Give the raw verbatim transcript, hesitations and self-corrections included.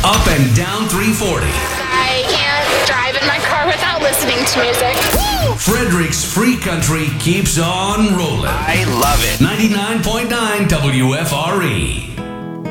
Up and down three forty. I can't drive in my car without listening to music. Woo! Frederick's Free Country keeps on rolling. I love it. ninety-nine point nine W F R E.